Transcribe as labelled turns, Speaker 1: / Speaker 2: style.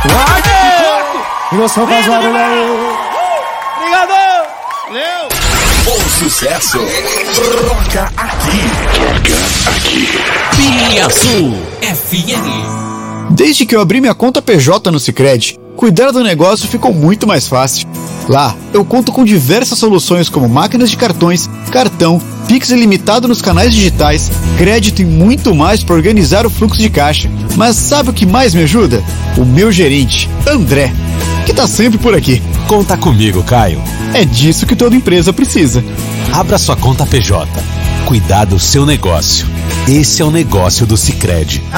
Speaker 1: Emoção faz barulho aí.
Speaker 2: Obrigado! Valeu!
Speaker 3: Bom sucesso. Toca aqui.
Speaker 4: Piaçu FM.
Speaker 5: Desde que eu abri minha conta PJ no Sicredi, cuidar do negócio ficou muito mais fácil. Lá, eu conto com diversas soluções como máquinas de cartões, cartão, Pix ilimitado nos canais digitais, crédito e muito mais para organizar o fluxo de caixa. Mas sabe o que mais me ajuda? O meu gerente, André, que tá sempre por aqui.
Speaker 4: Conta comigo, Caio.
Speaker 5: É disso que toda empresa precisa.
Speaker 4: Abra sua conta PJ. Cuidar do seu negócio. Esse é o negócio do Sicredi.